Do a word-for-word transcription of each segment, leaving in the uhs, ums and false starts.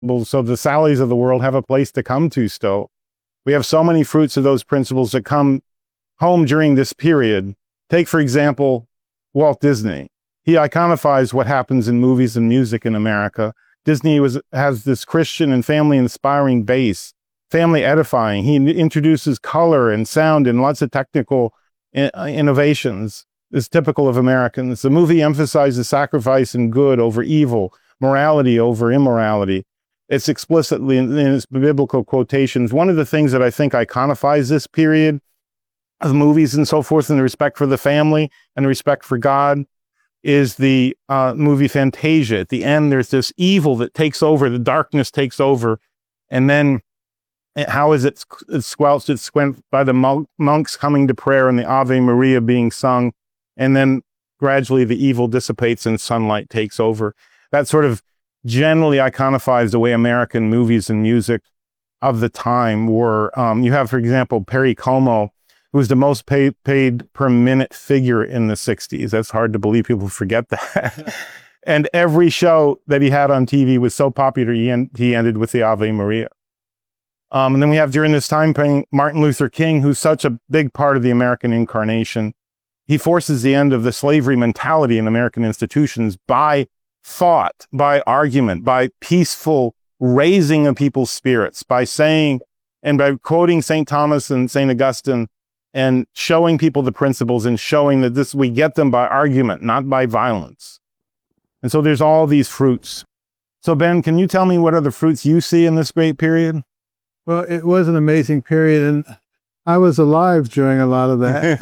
so the Sallys of the world have a place to come to still. We have so many fruits of those principles that come home during this period. Take, for example, Walt Disney. He iconifies what happens in movies and music in America. Disney was, has this Christian and family-inspiring base, family edifying. He introduces color and sound and lots of technical innovations. It's typical of Americans. The movie emphasizes sacrifice and good over evil, morality over immorality. It's explicitly in, in its biblical quotations. One of the things that I think iconifies this period of movies and so forth, and the respect for the family and the respect for God, is the uh, movie Fantasia. At the end, there's this evil that takes over, the darkness takes over, and then how is it, it's squelched? It's squelched by the monk, monks coming to prayer and the Ave Maria being sung, and then gradually the evil dissipates and sunlight takes over. That sort of generally iconifies the way American movies and music of the time were. Um, you have, for example, Perry Como, who was the most paid, paid per minute figure in the sixties. That's hard to believe. People forget that. And every show that he had on T V was so popular, he, en he ended with the Ave Maria. Um, and then we have during this time frame, Martin Luther King, who's such a big part of the American incarnation. He forces the end of the slavery mentality in American institutions by thought, by argument, by peaceful raising of people's spirits, by saying, and by quoting Saint Thomas and Saint Augustine, and showing people the principles and showing that this, we get them by argument, not by violence. And so there's all these fruits. So Ben, can you tell me what other fruits you see in this great period? Well, it was an amazing period, and I was alive during a lot of that.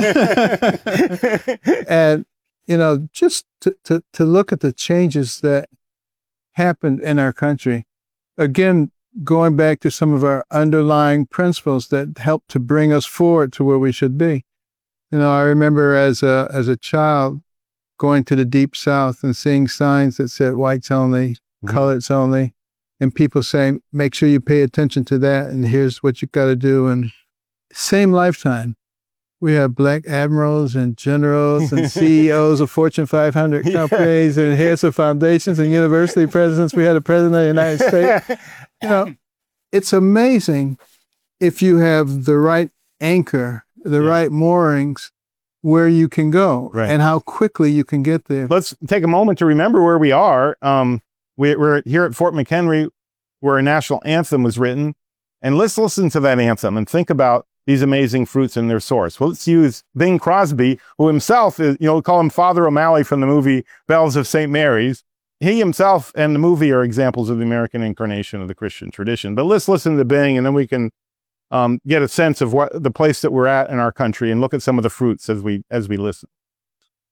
And, you know, just to, to, to look at the changes that happened in our country, again, going back to some of our underlying principles that helped to bring us forward to where we should be. You know, I remember as a, as a child going to the Deep South and seeing signs that said whites only, mm-hmm. coloreds only, and people saying, make sure you pay attention to that, and here's what you got to do. And same lifetime, we have black admirals and generals and C E Os of Fortune five hundred companies yeah. and heads of foundations and university presidents. We had a president of the United States. You know, it's amazing if you have the right anchor, the yeah. right moorings, where you can go right. and how quickly you can get there. Let's take a moment to remember where we are. Um, we, we're here at Fort McHenry, where a national anthem was written. And let's listen to that anthem and think about these amazing fruits and their source. Well, let's use Bing Crosby, who himself is, you know, we call him Father O'Malley from the movie Bells of Saint Mary's. He himself and the movie are examples of the American incarnation of the Christian tradition. But let's listen to Bing, and then we can um, get a sense of what the place that we're at in our country and look at some of the fruits as we as we listen.